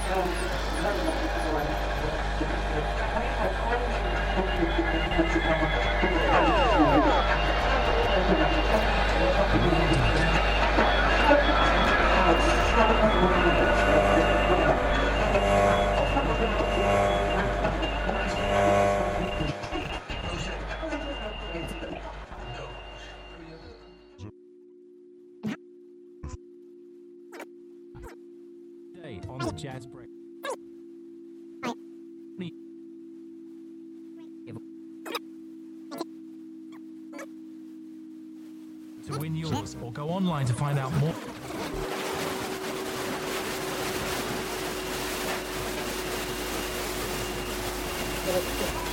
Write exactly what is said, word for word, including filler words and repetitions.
Today on the Jazz Break. To win yours, or go online to find out more.